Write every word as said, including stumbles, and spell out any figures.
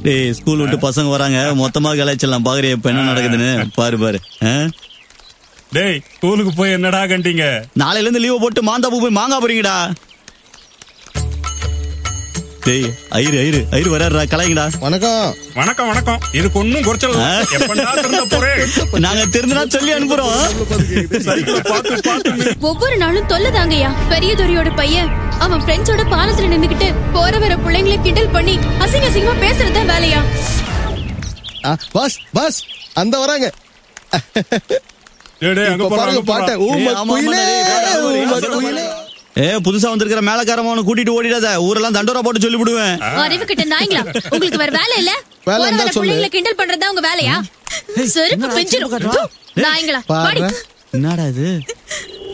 டேய் ஸ்கூல் விட்டு பசங்க வராங்க, மொத்தமா கலாய்ச்சலாம். பாக்குறியா இப்ப என்ன நடக்குதுன்னு? பாரு பாரு. டேய் ஸ்கூலுக்கு போய் என்னடா கண்டீங்க? நாளையில இருந்து லீவ் போட்டு மாந்தாப்பு போய் மாங்கா போறீங்கடா. டேய் ஐரு ஐரு ஐரு வராருடா, கலாய்ங்கடா. வணக்கம் வணக்கம் வணக்கம். இதுக்கு ஒன்னும் குறைச்சல் எப்படா திருந்த போறேன்? நாங்க தெரிஞ்சுனா சொல்லி அனுப்புறோம். ஒவ்வொரு நாளும் தொல்லதாங்கய்யா. பெரியதுரையோட பையன் அவன் ஃப்ரெண்ட்ஸோட பாலத்துல நின்னுக்கிட்டு போற வர பிள்ளைங்களை கிண்டல் பண்ணி அசிங்க அசிங்கமா பேசுறதுதான் வேலையா? பஸ் பஸ் அந்த வராங்க. பாட்ட ஏ புதுசா வந்திருக்கிற மேலக்காரமான கூட்டிட்டு ஓடிடாத. ஊரெல்லாம் தண்டோரா போட்டு சொல்லி விடுவேன். அறிவு கிட்ட நாய்ங்களா, உங்களுக்கு வேற வேலை இல்ல? பிள்ளைங்களை கிண்டல் பண்றதா உங்க வேலையா? செருப்பு பிஞ்சிரும் நாய்ங்களா. என்னடா இது?